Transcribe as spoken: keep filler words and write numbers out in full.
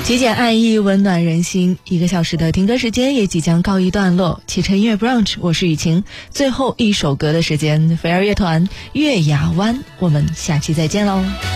极简爱意，温暖人心。一个小时的听歌时间也即将告一段落。汽车音乐 brunch， 我是雨晴。最后一首歌的时间，飞儿乐团《月牙湾》，我们下期再见喽。